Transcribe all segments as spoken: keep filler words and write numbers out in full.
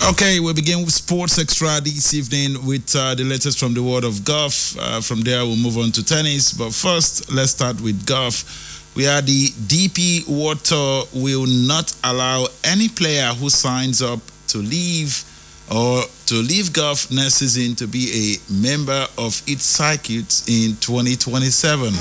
Okay, we begin with Sports Extra this evening with uh, the latest from the world of golf. Uh, from there, we'll move on to tennis. But first, let's start with golf. We are the D P World Tour will not allow any player who signs up to leave or to leave golf next season to be a member of its circuit in twenty twenty-seven.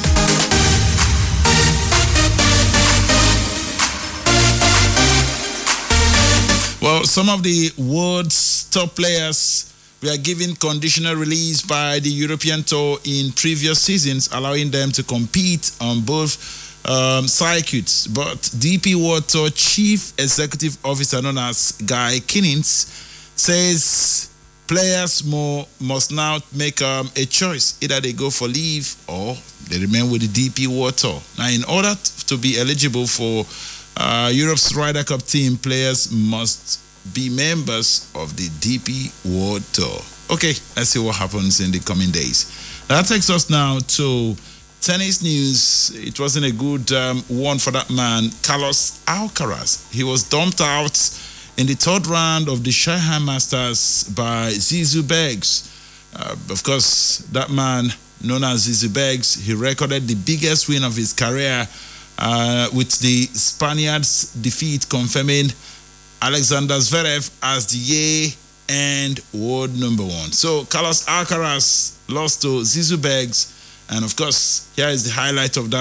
Well, some of the world's top players were given conditional release by the European Tour in previous seasons, allowing them to compete on both um, circuits. But D P World Tour Chief Executive Officer known as Guy Kinnins says players more, must now make um, a choice. Either they go for leave or they remain with the D P World Tour. Now, in order to be eligible for Uh, Europe's Ryder Cup team, players must be members of the D P World Tour. Okay, let's see what happens in the coming days. That takes us now to tennis news. It wasn't a good um, one for that man, Carlos Alcaraz. He was dumped out in the third round of the Shanghai Masters by Zizou Beggs. Uh, of course, that man, known as Zizou Beggs, he recorded the biggest win of his career Uh, with the Spaniards' defeat, confirming Alexander Zverev as the year-end world number one. So Carlos Alcaraz lost to Zizou Beggs, and of course, here is the highlight of that.